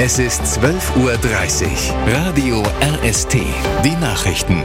Es ist 12:30 Uhr. Radio RST. Die Nachrichten.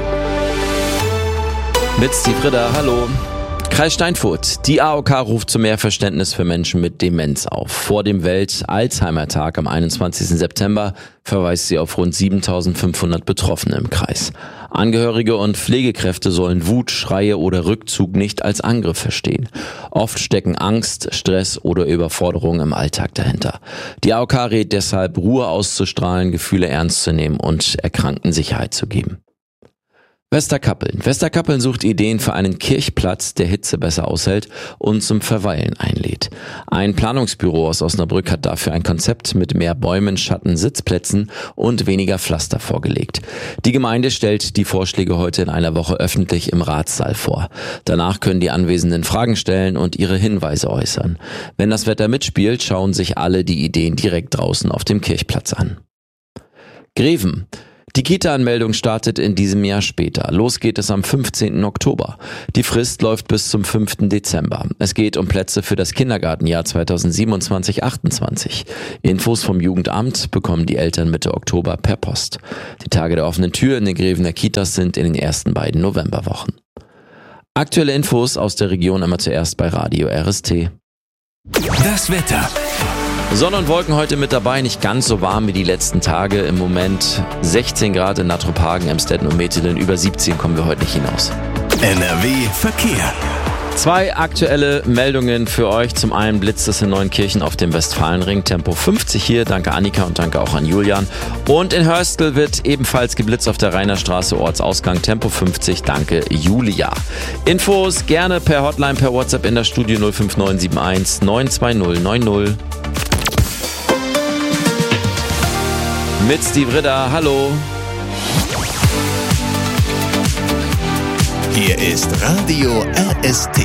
Mit Steve Ritter, hallo. Kreis Steinfurt. Die AOK ruft zu mehr Verständnis für Menschen mit Demenz auf. Vor dem Welt-Alzheimer-Tag am 21. September verweist sie auf rund 7.500 Betroffene im Kreis. Angehörige und Pflegekräfte sollen Wut, Schreie oder Rückzug nicht als Angriff verstehen. Oft stecken Angst, Stress oder Überforderung im Alltag dahinter. Die AOK rät deshalb, Ruhe auszustrahlen, Gefühle ernst zu nehmen und Erkrankten Sicherheit zu geben. Westerkappeln sucht Ideen für einen Kirchplatz, der Hitze besser aushält und zum Verweilen einlädt. Ein Planungsbüro aus Osnabrück hat dafür ein Konzept mit mehr Bäumen, Schatten, Sitzplätzen und weniger Pflaster vorgelegt. Die Gemeinde stellt die Vorschläge heute in einer Woche öffentlich im Ratssaal vor. Danach können die Anwesenden Fragen stellen und ihre Hinweise äußern. Wenn das Wetter mitspielt, schauen sich alle die Ideen direkt draußen auf dem Kirchplatz an. Greven. Die Kita-Anmeldung startet in diesem Jahr später. Los geht es am 15. Oktober. Die Frist läuft bis zum 5. Dezember. Es geht um Plätze für das Kindergartenjahr 2027/28. Infos vom Jugendamt bekommen die Eltern Mitte Oktober per Post. Die Tage der offenen Tür in den Grevener Kitas sind in den ersten beiden Novemberwochen. Aktuelle Infos aus der Region immer zuerst bei Radio RST. Das Wetter. Sonne und Wolken heute mit dabei, nicht ganz so warm wie die letzten Tage. Im Moment 16 Grad in Nattrup-Hagen, Emstetten und Metelen, über 17 kommen wir heute nicht hinaus. NRW Verkehr. 2 aktuelle Meldungen für euch. Zum einen blitzt es in Neuenkirchen auf dem Westfalenring, Tempo 50 hier. Danke Annika und danke auch an Julian. Und in Hörstel wird ebenfalls geblitzt auf der Rainerstraße, Ortsausgang, Tempo 50. Danke Julia. Infos gerne per Hotline, per WhatsApp in das Studio 05971 920 90. Mit Steve Ritter, hallo. Hier ist Radio RST.